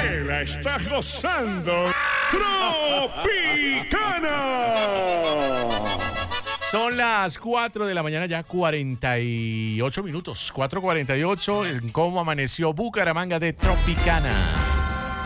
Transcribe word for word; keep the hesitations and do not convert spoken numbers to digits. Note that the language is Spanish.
te la estás gozando. Tropicana. Son las cuatro de la mañana, ya cuarenta y ocho minutos. cuatro cuarenta y ocho, ¿cómo amaneció Bucaramanga de Tropicana?